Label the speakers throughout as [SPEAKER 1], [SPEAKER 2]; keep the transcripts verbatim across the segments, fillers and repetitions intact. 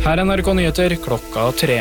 [SPEAKER 1] Her er N R K Nyheter klokka tre.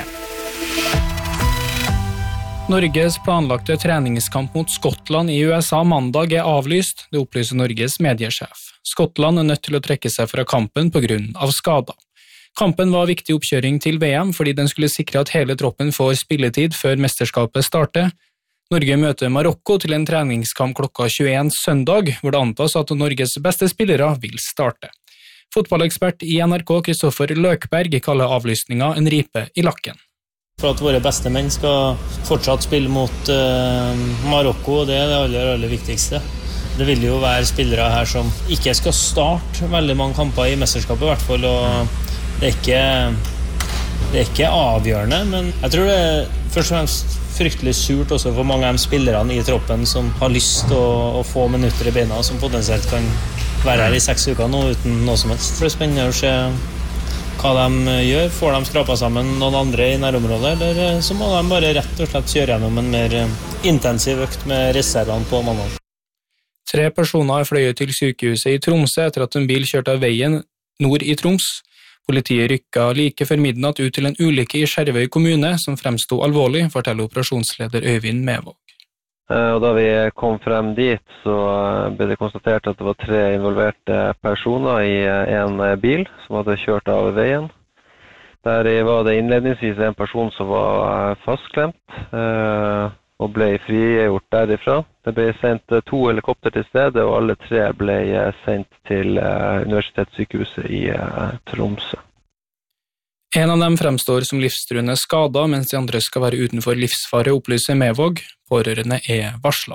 [SPEAKER 1] Norges planlagte treningskamp mot Skottland i U S A mandag er avlyst, det opplyser Norges mediesjef. Skottland er nødt til å trekke seg fra kampen på grunn av skader. Kampen var viktig oppkjøring til V M fordi den skulle sikre at hele troppen får spilletid før mesterskapet starter. Norge møter Marokko til en treningskamp klokka tjueen søndag, hvor det antas at Norges beste spillere vil starte. Fotballekspert i N R K Kristoffer Løkberg kaller avlysninga en ripe i lakken.
[SPEAKER 2] For at våre beste menn skal fortsatt spille mot uh, Marokko, det er det aller, aller viktigste. Det vil jo være spillere her som ikke skal starte veldig mange kamper i mesterskapet i hvert fall, og det er ikke, det er ikke avgjørende, men jeg tror det er først og fremst fryktelig surt også for mange av de spillerne i troppen som har lyst til å, å få minutter i beina, som potensielt kan være her i seks uker nå uten noe som helst. Det er spennende å se hva de gjør. Får de skrapet sammen noen andre i nærområdet, eller så må de bare rett og slett kjøre gjennom en mer intensiv økt med reservene på mandag.
[SPEAKER 1] Tre personer er fløyet til sykehuset i Tromsø etter at en bil kjørte av veien nord i Troms. Politiet rykket like før midnatt ut til en ulykke i Skjervøy kommune som fremstod alvorlig, forteller operasjonsleder Øyvind Mevåg.
[SPEAKER 3] Og da vi kom frem dit, så ble det konstatert at det var tre involverte personer i en bil som hadde kjørt av veien. Der var det innledningsvis en person som var fastklemt og ble frigjort derifra. Det ble sendt to helikopter til stedet, og alle tre ble sendt til Universitetssykehuset i Tromsø.
[SPEAKER 1] En av dem fremstår som livstruende skader, mens de andre skal være utenfor livsfare, opplyser Mevåg. Pårørende er varslet.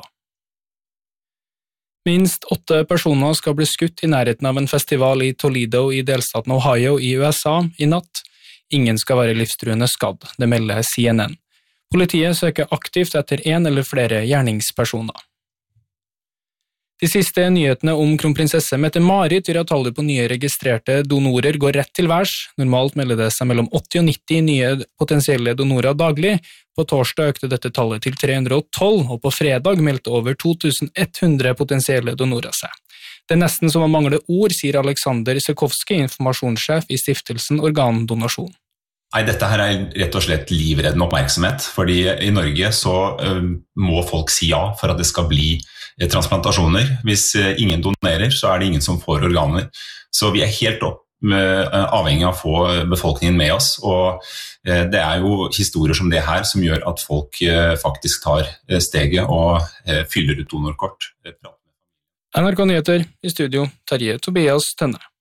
[SPEAKER 1] Minst åtte personer skal bli skutt i nærheten av en festival i Toledo i delstaten Ohio i U S A i natt. Ingen skal være livstruende skadd, det melder C N N. Politiet søker aktivt etter en eller flere gjerningspersoner. De siste nyhetene om kronprinsesse Mette-Marit gjør at tallet på nye registrerte donorer går rett til værs. Normalt melder det seg mellom åtti og nitti nye potensielle donorer daglig. På torsdag økte dette tallet til tre hundre og tolv, og på fredag meldte over to tusen ett hundre potensielle donorer seg. Det er nesten som å mangle ord, sier Alexander Sekowski, informasjonssjef i stiftelsen Organdonasjon.
[SPEAKER 4] Nei, dette her er rett og slett livreddende oppmerksomhet, fordi i Norge så uh, må folk si ja for at det skal bli uh, transplantasjoner. Hvis uh, ingen donerer, så er det ingen som får organer. Så vi er helt opp, uh, avhengig av å få befolkningen med oss, og uh, det er jo historier som det her som gjør at folk uh, faktisk tar uh, steget og uh, fyller ut donorkort.
[SPEAKER 1] N R K Nyheter, i studio Terje Tobias Tønne.